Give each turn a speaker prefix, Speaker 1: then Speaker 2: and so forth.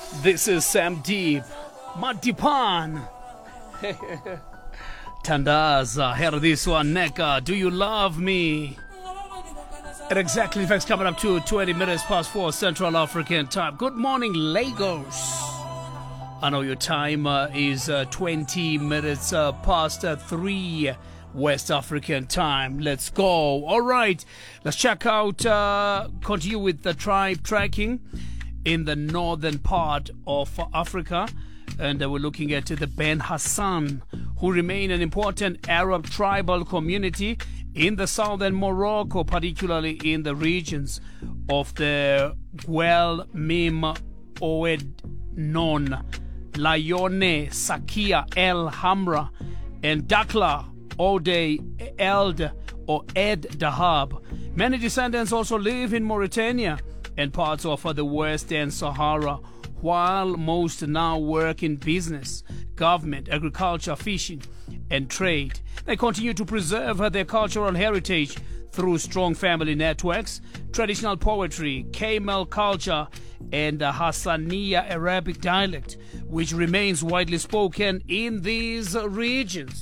Speaker 1: This is Sam Deep, Matipan, Tandaza, here this one, Neka, do you love me? At exactly, in fact, coming up to 20 minutes past 4 Central African time. Good morning, Lagos. I know your time is 20 minutes past 3 West African time. Let's go. All right, let's check out, continue with the tribe tracking in the northern part of Africa. And we're looking at the Ben Hassan, who remain an important Arab tribal community in the southern Morocco, particularly in the regions of the Guel, Mim, Oued, Non, Layone, Sakia, El Hamra, and Dakhla, Ode, Eld, or Ed Dahab. Many descendants also live in Mauritania and parts of the Western Sahara, while most now work in business, government, agriculture, fishing, and trade. They continue to preserve their cultural heritage through strong family networks, traditional poetry, camel culture, and the Hassaniya Arabic dialect, which remains widely spoken in these regions.